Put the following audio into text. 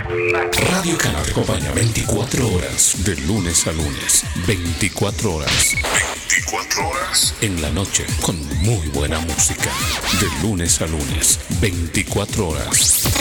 Radio Canal te acompaña 24 horas, de lunes a lunes. 24 horas. 24 horas. En la noche, con muy buena música. De lunes a lunes. 24 horas.